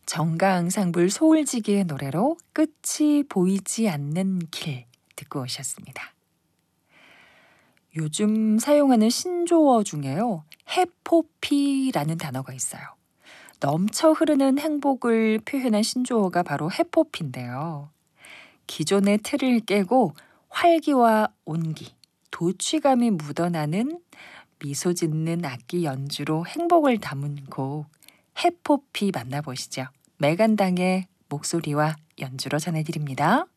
정가앙상블 소울지기의 노래로 끝이 보이지 않는 길 듣고 오셨습니다. 요즘 사용하는 신조어 중에요. 해포피라는 단어가 있어요. 넘쳐 흐르는 행복을 표현한 신조어가 바로 해포피인데요. 기존의 틀을 깨고 활기와 온기, 도취감이 묻어나는 미소 짓는 악기 연주로 행복을 담은 곡 해포피 만나보시죠. 메간당의 목소리와 연주로 전해드립니다.